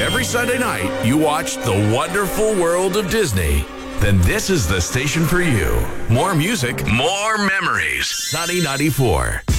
every Sunday night you watch The Wonderful World of Disney, then this is the station for you. More music, more memories. Sunny 94.